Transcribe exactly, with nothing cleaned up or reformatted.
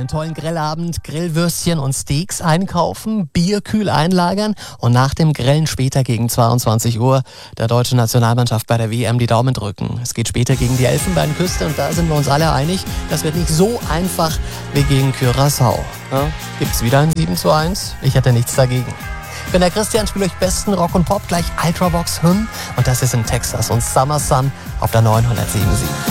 einen tollen Grillabend, Grillwürstchen und Steaks einkaufen, Bier kühl einlagern und nach dem Grillen später gegen zweiundzwanzig Uhr der deutschen Nationalmannschaft bei der W M die Daumen drücken. Es geht später gegen die Elfenbeinküste und da sind wir uns alle einig, das wird nicht so einfach wie gegen Curaçao. Ja? Gibt's wieder ein sieben zu eins? Ich hätte nichts dagegen. Ich bin der Christian, spiele euch besten Rock und Pop, gleich Ultravox Hymn und das ist in Texas und Summer Sun auf der neunhundertsieben Komma sieben.